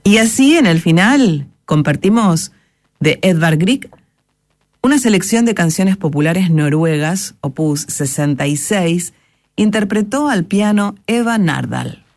Y así, en el final, compartimos de Edvard Grieg una selección de canciones populares noruegas, opus 66, interpretó al piano Eva Nardal.